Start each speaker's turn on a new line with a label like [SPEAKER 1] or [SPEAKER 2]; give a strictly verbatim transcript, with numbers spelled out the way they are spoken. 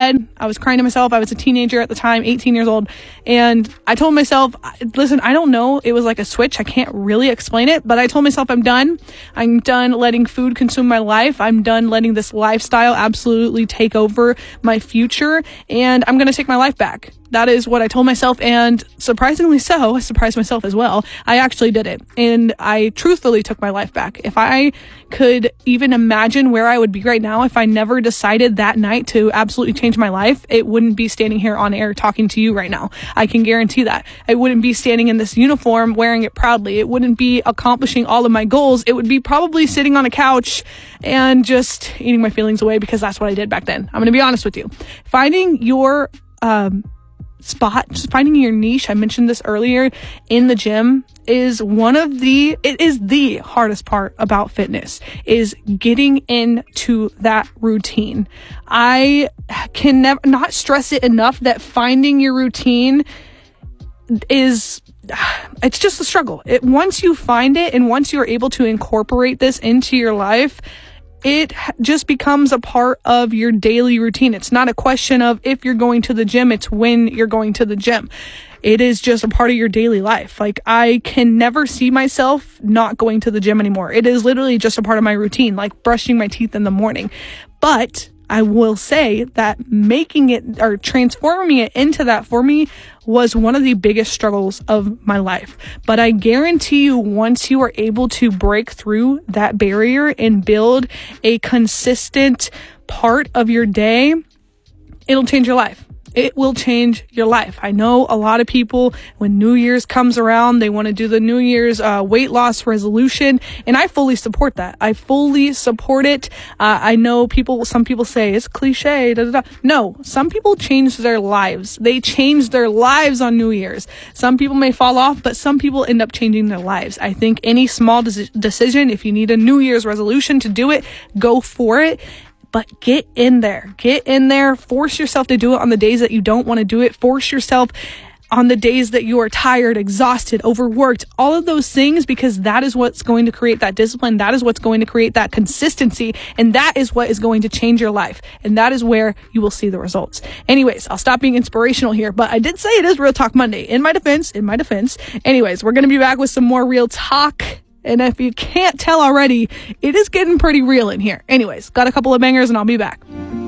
[SPEAKER 1] bed. I was crying to myself. I was a teenager at the time, eighteen years old. And I told myself, listen, I don't know. It was like a switch. I can't really explain it, but I told myself I'm done. I'm done letting food consume my life. I'm done letting this lifestyle absolutely take over my future. And I'm going to take my life back. That is what I told myself, and surprisingly so, I surprised myself as well. I actually did it, and I truthfully took my life back. If I could even imagine where I would be right now if I never decided that night to absolutely change my life, it wouldn't be standing here on air talking to you right now. I can guarantee that. I wouldn't be standing in this uniform wearing it proudly. It wouldn't be accomplishing all of my goals. It would be probably sitting on a couch and just eating my feelings away, because that's what I did back then. I'm going to be honest with you. Finding your, um, spot, just finding your niche, I mentioned this earlier, in the gym is one of the, it is the hardest part about fitness, is getting into that routine. I can never not stress it enough that finding your routine is, it's just a struggle. It, once you find it and once you're able to incorporate this into your life, it just becomes a part of your daily routine. It's not a question of if you're going to the gym, it's when you're going to the gym. It is just a part of your daily life. Like, I can never see myself not going to the gym anymore. It is literally just a part of my routine, like brushing my teeth in the morning. But I will say that making it or transforming it into that for me was one of the biggest struggles of my life. But I guarantee you, once you are able to break through that barrier and build a consistent part of your day, it'll change your life. It will change your life. I know a lot of people, when New Year's comes around, they want to do the New Year's uh, weight loss resolution, and I fully support that. I fully support it. Uh, I know people, some people say it's cliche, da, da, da. No, some people change their lives. They change their lives on New Year's. Some people may fall off, but some people end up changing their lives. I think any small de- decision, if you need a New Year's resolution to do it, go for it. But get in there, get in there, force yourself to do it on the days that you don't want to do it. Force yourself on the days that you are tired, exhausted, overworked, all of those things, because that is what's going to create that discipline. That is what's going to create that consistency. And that is what is going to change your life. And that is where you will see the results. Anyways, I'll stop being inspirational here, but I did say it is Real Talk Monday. In my defense, in my defense. Anyways, we're going to be back with some more real talk. And if you can't tell already, it is getting pretty real in here. Anyways, got a couple of bangers and I'll be back.